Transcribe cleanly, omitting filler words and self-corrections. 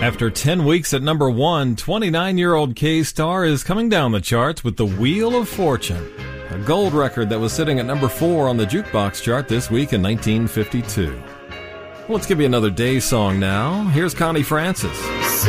After 10 weeks at number 1, 29-year-old K-Star is coming down the charts with The Wheel of Fortune, a gold record that was sitting at number 4 on the jukebox chart this week in 1952. Let's give you another day song now. Here's Connie Francis.